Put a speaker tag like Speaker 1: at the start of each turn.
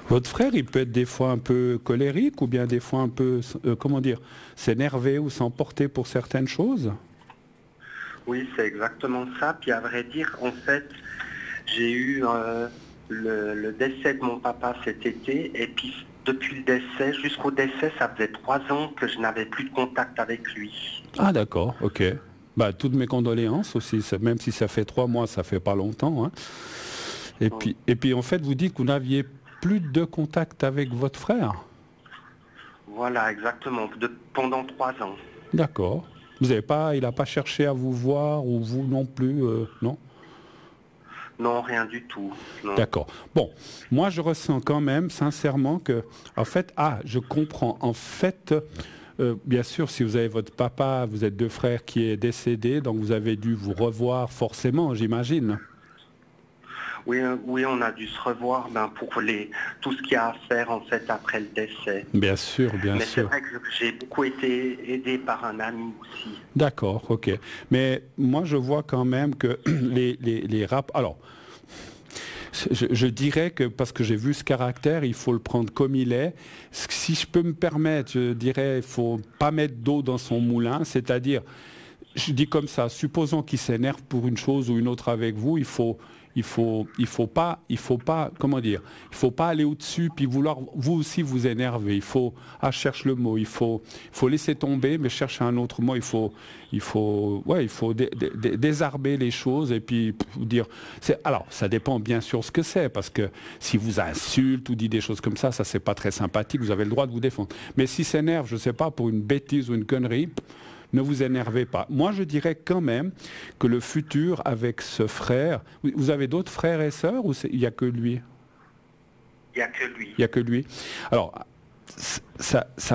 Speaker 1: Votre frère, il peut être des fois un peu colérique ou bien des fois un peu, comment dire, s'énerver ou s'emporter pour certaines choses?
Speaker 2: Oui, c'est exactement ça. Puis à vrai dire, en fait, j'ai eu le décès de mon papa cet été. Et puis depuis le décès, jusqu'au décès, ça faisait 3 ans que je n'avais plus de contact avec lui.
Speaker 1: Ah d'accord, ok. Bah, toutes mes condoléances aussi, même si ça fait 3 mois, ça fait pas longtemps, hein.
Speaker 2: Oui.
Speaker 1: Et puis en fait, vous dites que vous n'aviez plus de contact avec votre frère.
Speaker 2: Voilà, exactement. Pendant 3 ans.
Speaker 1: D'accord. Vous avez pas, il n'a pas cherché à vous voir ou vous non plus, non?
Speaker 2: Non, rien du tout. Non.
Speaker 1: D'accord. Bon, moi je ressens quand même sincèrement que, en fait, je comprends. En fait, bien sûr, si vous avez votre papa, vous êtes deux frères qui est décédé, donc vous avez dû vous revoir forcément, j'imagine.
Speaker 2: Oui, oui, on a dû se revoir pour tout ce qu'il y a à faire en fait après le décès.
Speaker 1: Bien sûr, bien
Speaker 2: Mais c'est
Speaker 1: sûr.
Speaker 2: vrai que j'ai beaucoup été aidé par un ami aussi.
Speaker 1: D'accord, ok. Mais moi je vois quand même que les rap. Alors, je dirais que parce que j'ai vu ce caractère, il faut le prendre comme il est. Si je peux me permettre, je dirais, il faut pas mettre d'eau dans son moulin, c'est-à-dire, je dis comme ça, supposons qu'il s'énerve pour une chose ou une autre avec vous, il faut pas, comment dire, il faut pas aller au-dessus puis vouloir vous aussi vous énerver. Je cherche le mot, il faut laisser tomber, mais chercher un autre mot. Il faut désarmer les choses et puis dire. Alors, ça dépend bien sûr ce que c'est, parce que si vous insulte ou dit des choses comme ça c'est pas très sympathique. Vous avez le droit de vous défendre. Mais s'il s'énerve, je sais pas, pour une bêtise ou une connerie. Ne vous énervez pas. Moi, je dirais quand même que le futur avec ce frère... Vous avez d'autres frères et sœurs ou il n'y a que lui?
Speaker 2: Il n'y a que lui.
Speaker 1: Il n'y a que lui. Alors, ça